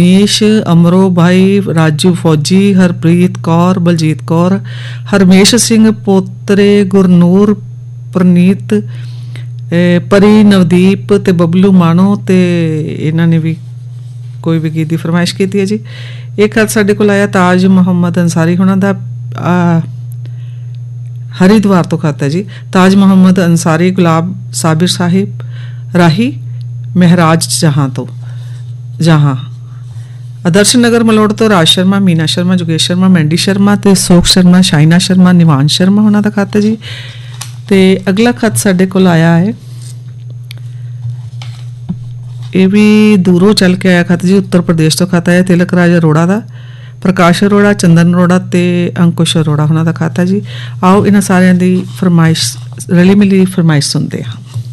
ਮਨੀਸ਼, ਅਮਰੋ ਭਾਈ, ਰਾਜੂ ਫੌਜੀ, ਹਰਪ੍ਰੀਤ ਕੌਰ, ਬਲਜੀਤ ਕੌਰ, ਹਰਮੇਸ਼ ਸਿੰਘ ਪੋਤਰੇ, ਗੁਰਨੂਰ, ਪ੍ਰਨੀਤ, ਪਰੀ, ਨਵਦੀਪ ਤੇ ਬਬਲੂ ਮਾਣੋ, ਤੇ ਇਹਨਾਂ ਨੇ ਵੀ ਕੋਈ ਵੀ ਗੀਤ ਦੀ ਫਰਮਾਇਸ਼ ਕੀਤੀ ਹੈ ਜੀ। ਇਹ ਖਤ ਸਾਡੇ ਕੋਲ ਆਇਆ ਤਾਜ ਮੁਹੰਮਦ ਅੰਸਾਰੀ ਹੁਣਾਂ ਦਾ, ਹਰਿਦੁਆਰ ਤੋਂ ਖਤ ਹੈ ਜੀ। ਤਾਜ ਮੁਹੰਮਦ ਅੰਸਾਰੀ, ਗੁਲਾਬ ਸਾਬਿਰ ਸਾਹਿਬ ਰਾਹੀ, ਮਹਿਰਾਜ ਜਹਾਂ ਆਦਰਸ਼ ਨਗਰ ਮਲੋੜ ਤੋਂ ਰਾਜ ਸ਼ਰਮਾ, ਮੀਨਾ ਸ਼ਰਮਾ, ਜੋਗੇਸ਼ ਸ਼ਰਮਾ, ਮੈਂਡੀ ਸ਼ਰਮਾ ਤੇ ਸੋਖ ਸ਼ਰਮਾ, ਸ਼ਾਇਨਾ ਸ਼ਰਮਾ, ਨਿਵਾਨ ਸ਼ਰਮਾ ਉਹਨਾਂ ਦਾ ਖਤ ਹੈ ਜੀ। ਤੇ ਅਗਲਾ ਖਤ ਸਾਡੇ ਕੋਲ ਆਇਆ ਹੈ, ਇਹ ਵੀ ਦੂਰੋਂ ਚੱਲ ਕੇ ਆਇਆ ਖਤ ਜੀ, ਉੱਤਰ ਪ੍ਰਦੇਸ਼ ਤੋਂ ਖਤ ਆਇਆ ਤਿਲਕ ਰਾਜ ਅਰੋੜਾ ਦਾ, ਪ੍ਰਕਾਸ਼ ਅਰੋੜਾ, ਚੰਦਨ ਅਰੋੜਾ ਤੇ ਅੰਕੁਸ਼ ਅਰੋੜਾ ਉਹਨਾਂ ਦਾ ਖਤ ਹੈ ਜੀ। ਆਓ ਇਹਨਾਂ ਸਾਰਿਆਂ ਦੀ ਫਰਮਾਇਸ਼, ਰਲੀ ਮਿਲੀ ਫਰਮਾਇਸ਼ ਸੁਣਦੇ ਹਾਂ।